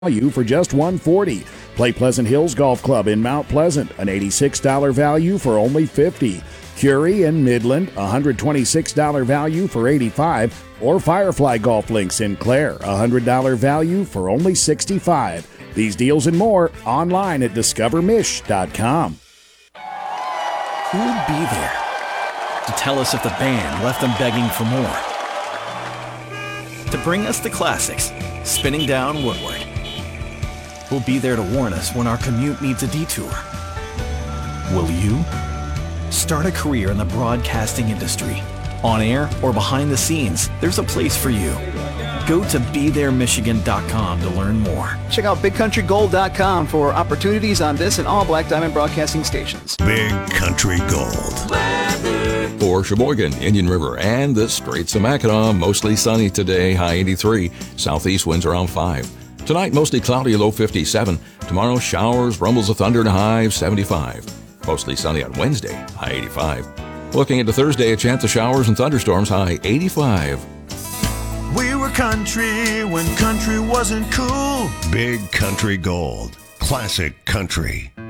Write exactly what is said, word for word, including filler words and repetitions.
value for just one hundred forty dollars. Play Pleasant Hills Golf Club in Mount Pleasant, an eighty-six dollars value for only fifty dollars. Curie in Midland, a one hundred twenty-six dollars value for eighty-five dollars. Or Firefly Golf Links in Clare, a one hundred dollars value for only sixty-five dollars. These deals and more online at discover mish dot com. Who'll be there to tell us if the band left them begging for more? To bring us the classics, spinning down Woodward. Who'll be there to warn us when our commute needs a detour? Will you? Start a career in the broadcasting industry. On air or behind the scenes, there's a place for you. Go to be there michigan dot com to learn more. Check out big country gold dot com for opportunities on this and all Black Diamond Broadcasting stations. Big Country Gold. For Sheboygan, Indian River, and the Straits of Mackinac, mostly sunny today, high eighty-three. Southeast winds around five. Tonight, mostly cloudy, low fifty-seven. Tomorrow, showers, rumbles of thunder, and a high of seventy-five. Mostly sunny on Wednesday, high eighty-five. Looking into Thursday, a chance of showers and thunderstorms, high eighty-five. We were country when country wasn't cool. Big Country Gold. Classic country.